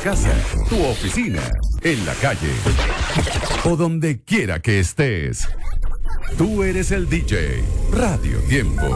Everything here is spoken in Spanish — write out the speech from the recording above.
casa, tu oficina, en la calle o donde quiera que estés. Tú eres el DJ. Radio Tiempo.